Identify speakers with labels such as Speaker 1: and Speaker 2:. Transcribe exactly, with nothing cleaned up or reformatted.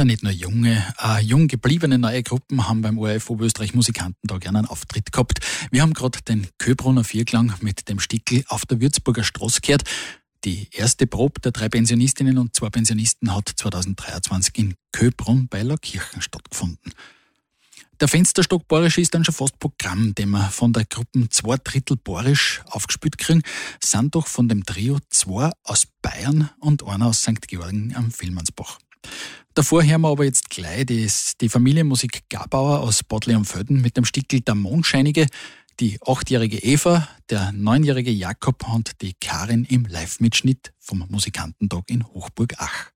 Speaker 1: Leider nicht nur junge, äh, jung gebliebene neue Gruppen haben beim O R F Oberösterreich Musikantentag gerne einen Auftritt gehabt. Wir haben gerade den Köbrunner Vierklang mit dem Stickel Auf der Würzburger Straße gehört. Die erste Probe der drei Pensionistinnen und zwei Pensionisten hat zweitausenddreiundzwanzig in Köbrunn bei Laukirchen stattgefunden. Der Fensterstock Borisch ist dann schon fast Programm, den wir von der Gruppe zwei Drittel Borisch aufgespielt kriegen, sind doch von dem Trio zwei aus Bayern und einer aus Sankt Georgen am Villmannsbach. Davor hören wir aber jetzt gleich die, die Familienmusik Gabauer aus Bad Leonfelden mit dem Stickel Der Mondscheinige, die achtjährige Eva, der neunjährige Jakob und die Karin im Live-Mitschnitt vom Musikantentag in Hochburg-Ach.